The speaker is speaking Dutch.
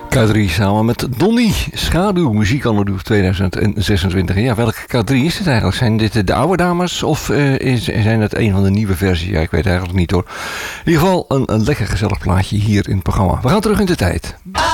K3 samen met Donny. Schaduw, muziek anno 2026. En ja, welke K3 is het eigenlijk? Zijn dit de oude dames of zijn het een van de nieuwe versies? Ja, ik weet eigenlijk niet hoor. In ieder geval een lekker gezellig plaatje hier in het programma. We gaan terug in de tijd.